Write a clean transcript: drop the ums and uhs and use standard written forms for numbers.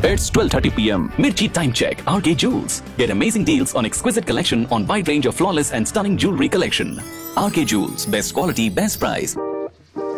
It's 12:30 p.m. Mirchi time check. RK Jewels. Get amazing deals on exquisite collection on wide range of flawless and stunning jewelry collection. RK Jewels. Best quality, best price.